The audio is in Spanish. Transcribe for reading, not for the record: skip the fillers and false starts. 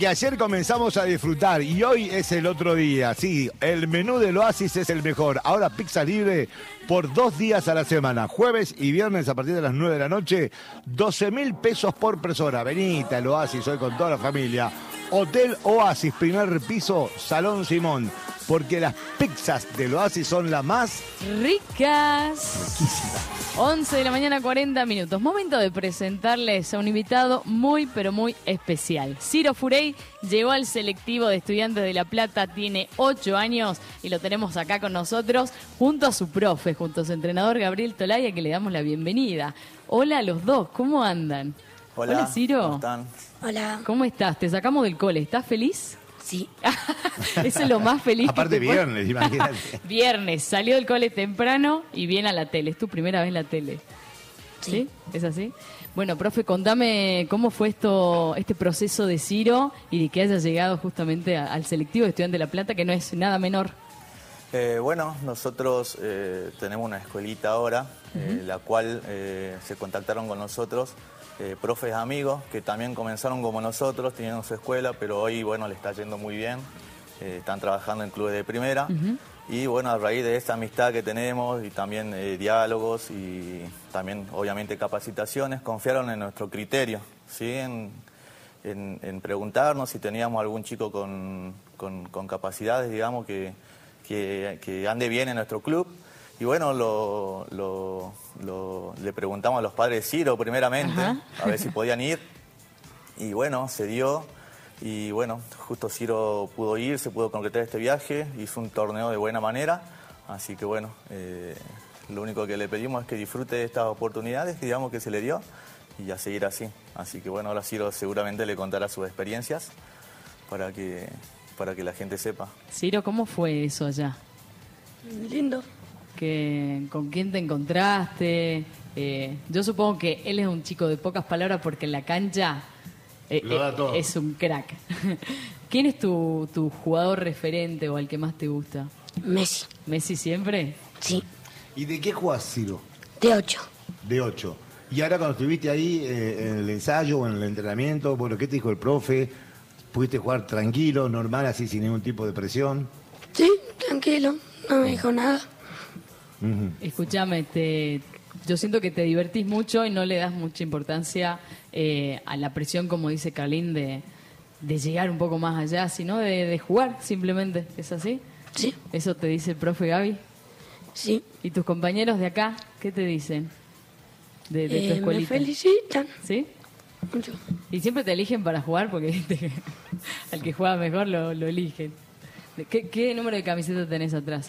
Que ayer comenzamos a disfrutar y hoy es el otro día. Sí, el menú del Oasis es el mejor. Ahora pizza libre por 2 días a la semana. Jueves y viernes a partir de las 9 de la noche. 12.000 pesos por persona. Venite al Oasis hoy con toda la familia. Hotel Oasis, primer piso, Salón Simón. Porque las pizzas del Oasis son las más ricas. Riquísimas. 11 de la mañana, 40 minutos. Momento de presentarles a un invitado muy, pero muy especial. Ciro Furey llegó al selectivo de Estudiantes de La Plata, tiene 8 años y lo tenemos acá con nosotros junto a su profe, junto a su entrenador Gabriel Tolaya, que le damos la bienvenida. Hola a los dos, ¿cómo andan? Hola, Ciro. ¿cómo están? Hola. ¿Cómo estás? Te sacamos del cole, ¿estás feliz? Sí. Eso es lo más feliz. Aparte que te viernes, imagínate. Viernes, salió del cole temprano y viene a la tele. Es tu primera vez en la tele. Sí. ¿Es así? Bueno, profe, contame cómo fue este proceso de Ciro y de que haya llegado justamente al selectivo de Estudiantes de La Plata, que no es nada menor. Bueno, nosotros tenemos una escuelita ahora, la cual se contactaron con nosotros profes amigos que también comenzaron como nosotros, teniendo su escuela, pero hoy, bueno, le está yendo muy bien. Están trabajando en clubes de primera. Y, bueno, a raíz de esta amistad que tenemos y también diálogos y también, obviamente, capacitaciones, confiaron en nuestro criterio, ¿sí? En preguntarnos si teníamos algún chico con capacidades, digamos, que ande bien en nuestro club. Y bueno, le preguntamos a los padres de Ciro primeramente, a ver si podían ir. Y bueno, se dio. Y bueno, justo Ciro pudo ir, se pudo concretar este viaje, hizo un torneo de buena manera. Así que bueno, lo único que le pedimos es que disfrute de estas oportunidades, digamos, que se le dio, y a seguir así. Así que bueno, ahora Ciro seguramente le contará sus experiencias para que la gente sepa. Ciro, ¿cómo fue eso allá? Lindo. ¿Con quién te encontraste? Yo supongo que él es un chico de pocas palabras porque en la cancha lo da todo. Es un crack. ¿Quién es tu jugador referente o al que más te gusta? Messi. ¿Messi siempre? Sí. ¿Y de qué jugás, Ciro? De 8. De 8. Y ahora cuando estuviste ahí en el ensayo o en el entrenamiento, bueno, ¿qué te dijo el profe? ¿Pudiste jugar tranquilo, normal, así sin ningún tipo de presión? Sí, tranquilo. No me dijo nada. Escúchame, yo siento que te divertís mucho y no le das mucha importancia a la presión, como dice Carlín, de llegar un poco más allá, sino de jugar simplemente. ¿Es así? Sí. ¿Eso te dice el profe Gaby? Sí. ¿Y tus compañeros de acá qué te dicen de tu escuelita? Me felicitan. ¿Sí? Mucho. Y siempre te eligen para jugar porque viste que al que juega mejor lo eligen. ¿Qué número de camiseta tenés atrás?